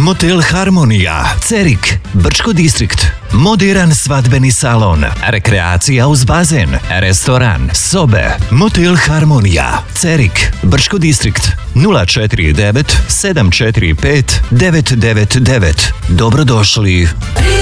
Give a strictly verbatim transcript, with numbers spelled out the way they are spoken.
Motel Harmonija, Cerik, Brčko distrikt. Moderan svadbeni salon, rekreacija uz bazen, restoran, sobe. Motel Harmonija, Cerik, Brčko distrikt. nula četiri devet sedam četiri pet devet devet devet. Dobrodošli.